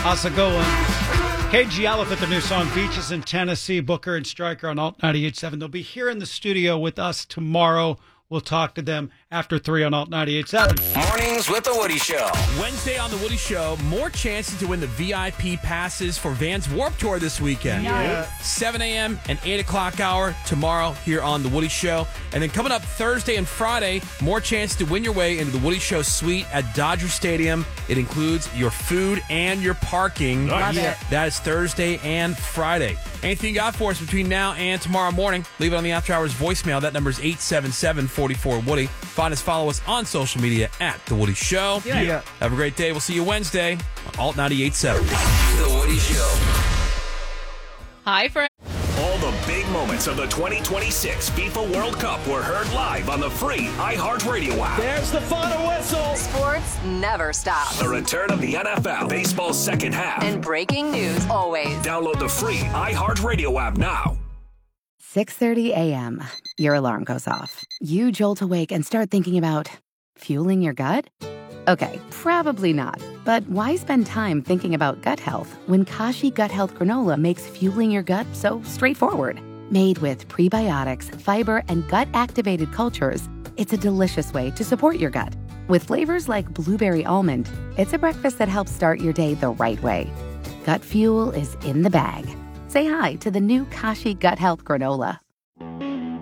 How's it going? KG Elephant, the new song Beaches in Tennessee. Booker and Stryker on Alt 98.7. They'll be here in the studio with us tomorrow. We'll talk to them after 3 on Alt 98.7. Mornings with The Woody Show. Wednesday on The Woody Show, more chances to win the VIP passes for Vans Warped Tour this weekend. Yeah. 7 a.m. and 8 o'clock hour tomorrow here on The Woody Show. And then coming up Thursday and Friday, more chance to win your way into The Woody Show suite at Dodger Stadium. It includes your food and your parking. Love it. That is Thursday and Friday. Anything you got for us between now and tomorrow morning, leave it on the After Hours voicemail. That number is 877-44-WOODY. Find us, follow us on social media at The Woody Show. Yeah. Have a great day. We'll see you Wednesday on Alt 98.7. The Woody Show. Hi, friends. All the big moments of the 2026 FIFA World Cup were heard live on the free iHeartRadio app. There's the final whistle. Sports never stop. The return of the NFL, baseball's second half. And breaking news always. Download the free iHeartRadio app now. 6:30 a.m. Your alarm goes off. You jolt awake and start thinking about fueling your gut? Okay, probably not. But why spend time thinking about gut health when Kashi Gut Health Granola makes fueling your gut so straightforward? Made with prebiotics, fiber, and gut-activated cultures, it's a delicious way to support your gut. With flavors like blueberry almond, it's a breakfast that helps start your day the right way. Gut fuel is in the bag. Say hi to the new Kashi Gut Health Granola.